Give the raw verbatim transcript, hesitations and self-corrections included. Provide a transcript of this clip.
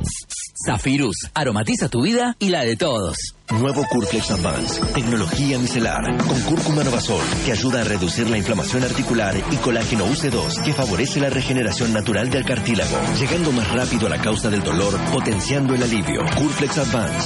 Zafirus, aromatiza tu vida y la de todos. Nuevo Curflex Advance, tecnología micelar, con cúrcuma novasol, que ayuda a reducir la inflamación articular, y colágeno U C dos, que favorece la regeneración natural del cartílago, llegando más rápido a la causa del dolor, potenciando el alivio. Curflex Advance.